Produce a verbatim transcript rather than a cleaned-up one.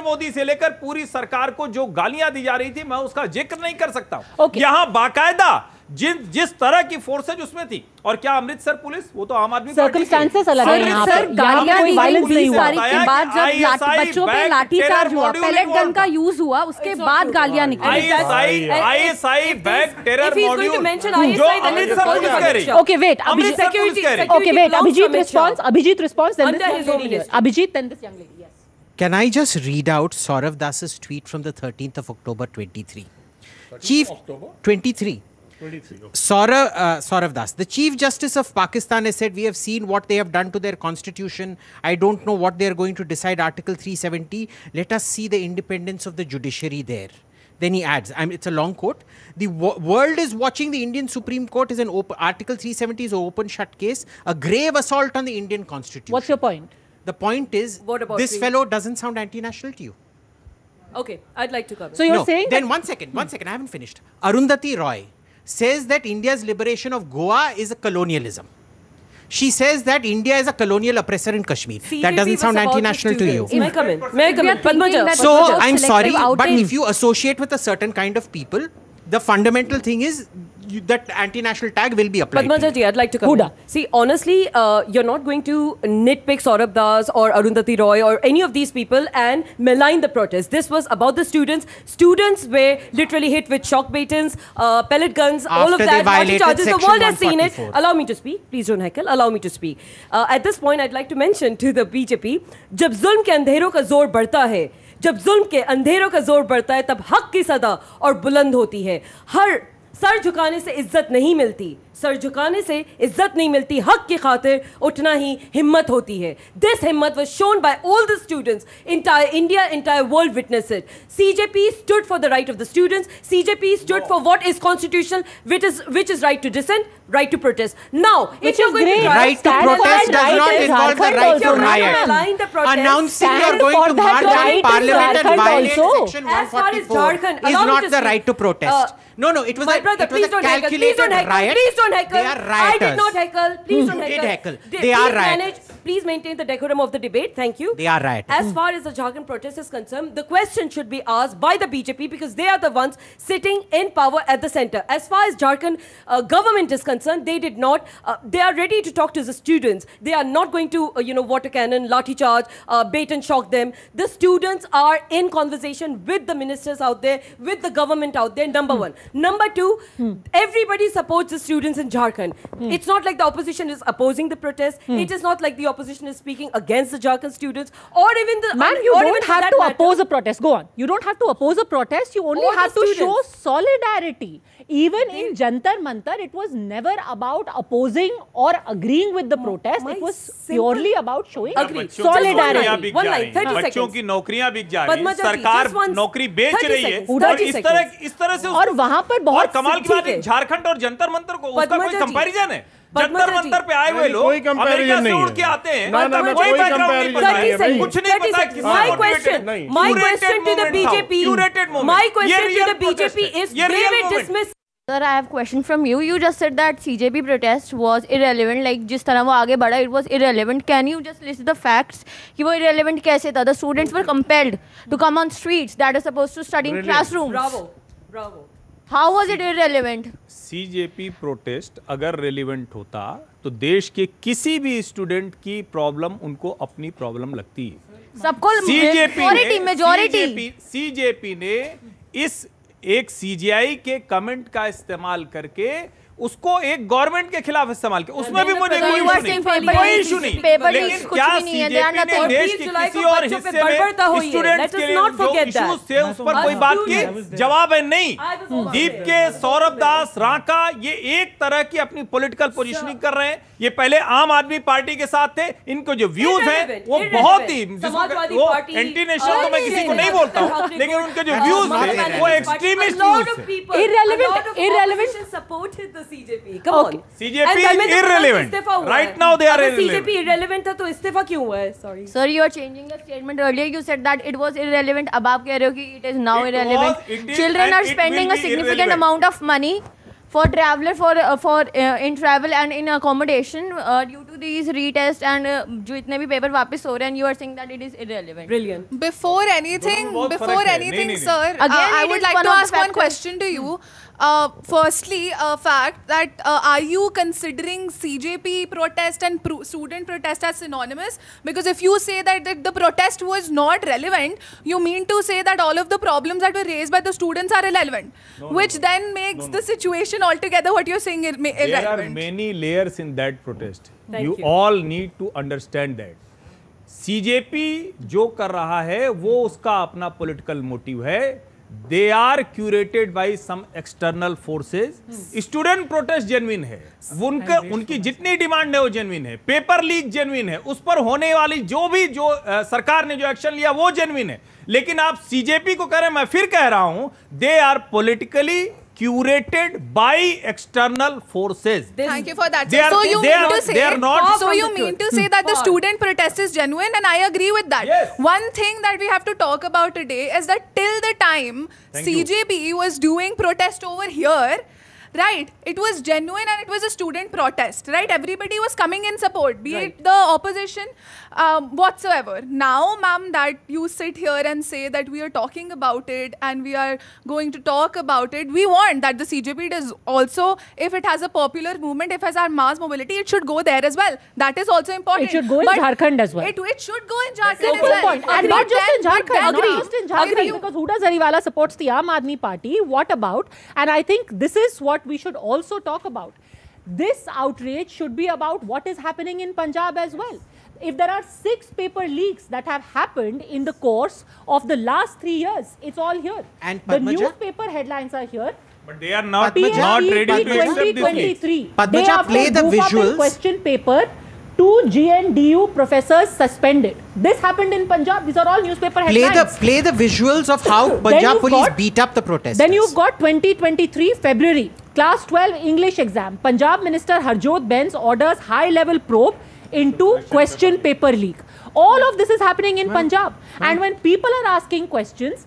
मोदी से लेकर पूरी सरकार को जो गालियां दी जा रही थी, मैं उसका जिक्र नहीं कर सकता। okay. यहां बाकायदा जिन जिस तरह की फोर्सेज उसमें थी, और क्या अमृतसर पुलिस, वो तो आम आदमी सर्कमस्टेंसेस अलग है यहाँ पर, गालियां कोई वायलेंस नहीं हुआ। तारीख के बाद जब बच्चों पे लाठीचार्ज हुआ, पैलेट गन का यूज हुआ, उसके बाद गालियां निकली। आईएसआई बैग टेरर मॉड्यूल जो अमृतसर पुलिस कह रही है। Okay wait, Abhijit, okay wait, Abhijit response, Abhijit response, then this young lady, Abhijit, then this young lady. Yes. Can I just read out Saurav Das's tweet from the thirteenth of October twenty-three? Chief twenty-three. Saurav, uh, Saurav Das, the Chief Justice of Pakistan has said, we have seen what they have done to their constitution. I don't know what they are going to decide. Article three seventy. Let us see the independence of the judiciary there. Then he adds, I mean, it's a long quote. The wo world is watching. The Indian Supreme Court is an open, Article three seventy is an open shut case, a grave assault on the Indian constitution. What's your point? The point is, this fellow doesn't sound anti-national to you. Okay, I'd like to cover. So you're no, saying then one second, one second, I haven't finished. Arundhati Roy says that India's liberation of Goa is a colonialism. She says that India is a colonial oppressor in Kashmir. C J P that doesn't sound anti-national to you. May I come in? May I come in? Padmaja. So I'm sorry, but if you associate with a certain kind of people, the fundamental thing is you, that anti-national tag will be applied. Padmaja ji, I'd like to come Huda. in. See, honestly, uh, you're not going to nitpick Saurabh Das or Arundhati Roy or any of these people and malign the protest. This was about the students. Students were literally hit with shock batons, uh, pellet guns, After all of that. Lathi charges. The world has seen it. Allow me to speak. Please don't heckle. Allow me to speak. Uh, at this point, I'd like to mention to the B J P, जब जुल्म के अंधेरों का जोर बढ़ता है, जब जुल्म के अंधेरों का जोर बढ़ता है, तब हक की सदा और बुलंद होती है। हर सर झुकाने से इज्जत नहीं मिलती, सर झुकाने से इज्जत नहीं मिलती, हक की खातिर उठना ही हिम्मत होती है। This हिम्मत was shown by all the students, entire India, entire world witnessed it. C J P stood for the right of the students. C J P stood for what is constitutional, which is which is right to dissent, right to protest. Now, if you're going to right to protest does not involve the right to riot. Announcing you're going to march on Parliament and violate Section one forty-four is not the right to protest. No, no, it was my a, brother, it was please a don't heckle. Please calculated don't heckle. riot. Please don't heckle. They are rioters. I did not heckle. Please don't You heckle. did heckle. They, they are please rioters. manage, please maintain the decorum of the debate. Thank you. They are rioters. As far as the Jharkhand protest is concerned, the question should be asked by the B J P because they are the ones sitting in power at the center. As far as Jharkhand uh, government is concerned, they did not. Uh, they are ready to talk to the students. They are not going to, uh, you know, water cannon, lathi charge, uh, bait and shock them. The students are in conversation with the ministers out there, with the government out there. Number hmm. one. Number two. Hmm. Everybody supports the students in Jharkhand. Hmm. It's not like the opposition is opposing the protest. Hmm. It is not like the opposition is speaking against the Jharkhand students or even the... Man, you don't have to oppose a protest. Go on. You don't have to oppose a protest. You only or have to show solidarity. Even in Jantar Mantar, it was never about opposing or agreeing with the protest. My it was purely about showing solidarity. One line, thirty seconds. बच्चों की नौकरियां बिक जा रही हैं, सरकार नौकरी बेच रही है और इस तरह इस तरह से और वहां पर बहुत कमाल की बात है, झारखंड और जंतर मंतर को उसका कोई कंपैरिजन है? जंतर मंतर पे आए हुए लोग अमेरिका से उड़ के आते हैं, कोई बैकग्राउंड नहीं पता है, कुछ नहीं पता है किसने My question, my question to the B J P, my question to the B J P is David dismiss. Sir, I have a question from you. You just said that C J P protest was irrelevant. Like जिस तरह वो आगे बढ़ा, it was irrelevant. Can you just list the facts? कि वो irrelevant कैसे था? The students were compelled to come on streets that are supposed to study in classrooms. Bravo, bravo. How was it irrelevant? C J P protest अगर relevant होता तो देश के किसी भी स्टूडेंट की प्रॉब्लम उनको अपनी प्रॉब्लम लगती है। सबको मेजॉरिटी मेजॉरिटी सीजेपी ने इस एक सीजीआई के कमेंट का इस्तेमाल करके उसको एक गवर्नमेंट के खिलाफ इस्तेमाल किया, उसमें भी मुझे कोई इशू नहीं, कोई इशू नहीं। लेकिन क्या सीजेपी ने देश के किसी और हिस्से में स्टूडेंट्स के लिए जो इश्यूज थे उस पर कोई बात की? जवाब है नहीं। दीप के, सौरभ दास, राका ये एक तरह की अपनी पॉलिटिकल पोजीशनिंग कर रहे हैं। ये पहले आम आदमी पार्टी के साथ थे, इनको जो व्यूज हैं वो बहुत ही वो एंटी नेशनल तो मैं किसी को नहीं बोलता हूँ, लेकिन उनके जो व्यूज थे वो एक्सट्रीमिस्ट व्यूज थे। Irrelevant, irrelevant. Supported the C J P. Come on. C J P is irrelevant. Right now they are irrelevant. C J P irrelevant था तो इस्तीफा क्यों हुआ है? Sorry. Sir, you are changing the statement. Earlier you said that it was irrelevant. अब आप कह रहे हो कि it is now irrelevant. Children are spending a significant amount of money for traveler for uh, for uh, in travel and in accommodation uh, due to these retest and uh, जो इतने भी paper वापस हो रहे हैं, and you are saying that it is irrelevant. Brilliant. Before anything, before anything, sir, uh, Again, I it would is like one to of the ask one factors. question to you. Uh, firstly, a fact that uh, are you considering C J P protest and pro student protest as synonymous? Because if you say that, that the protest was not relevant, you mean to say that all of the problems that were raised by the students are irrelevant, no, which no, then makes no, no. the situation altogether what you're saying ir irrelevant. There are many layers in that protest. Thank you, you. all need to understand that. C J P जो कर रहा है वो उसका अपना political motive है. They are curated by some external forces. Student protest genuine है. उनका उनकी जितनी डिमांड है वो genuine है. पेपर लीक genuine है. उस पर होने वाली जो भी जो uh, सरकार ने जो एक्शन लिया वो genuine है. लेकिन आप C J P को कह रहे हैं, मैं फिर कह रहा हूं, they are politically curated by external forces. Thank you for that. They sir. are- so you they mean are- to say, they are not- so you mean to say that the Far. student protest is genuine, and I agree with that. Yes. One thing that we have to talk about today is that till the time Thank C J P you. was doing protest over here, right, it was genuine and it was a student protest, right? Everybody was coming in support, be Right. it the opposition um, whatsoever. Now, ma'am, that you sit here and say that we are talking about it and we are going to talk about it, we want that the C J P does also, if it has a popular movement, if it has our mass mobility, it should go there as well. That is also important. It should go in But Jharkhand as well. It, it should go in Jharkhand as Good well. point. And But not just then- in Jharkhand, but not then- just in Jharkhand, Agree. because Huda Zariwala supports the Aam Aadmi Party. What about? And I think this is what we should also talk about. This outrage should be about what is happening in Punjab as well. If there are six paper leaks that have happened in the course of the last three years, it's all here. And the Padmaja? newspaper headlines are here. But they are not, Padmaja, not ready to P M E accept this leak. twenty twenty-three. Padmaja, Day after play the goof up in visuals. question paper, two G N D U professors suspended. This happened in Punjab. These are all newspaper Play headlines. the play the visuals of how Then Punjab you've police got- beat up the protesters. Then you've got twenty twenty-three February, class twelve English exam. Punjab Minister Harjot Benz orders high-level probe into question paper leak. All of this is happening in Punjab. And when people are asking questions,